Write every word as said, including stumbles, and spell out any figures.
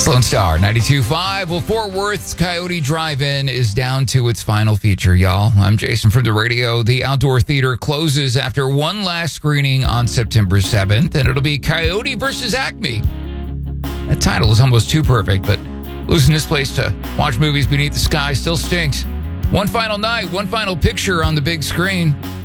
Lone Star ninety-two point five. Well, Fort Worth's Coyote Drive-In is down to its final feature, y'all. I'm Jason from the radio. The outdoor theater closes after one last screening on September seventh, and it'll be Coyote versus Acme. That title is almost too perfect, but losing this place to watch movies beneath the sky still stinks. One final night, one final picture on the big screen.